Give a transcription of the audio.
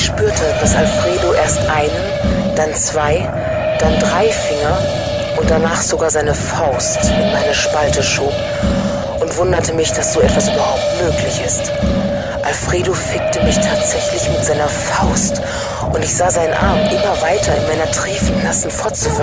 Ich spürte, dass Alfredo erst einen, dann 2, dann 3 Finger und danach sogar seine Faust in meine Spalte schob und wunderte mich, dass so etwas überhaupt möglich ist. Alfredo fickte mich tatsächlich mit seiner Faust und ich sah seinen Arm immer weiter in meiner triefend nassen Fotze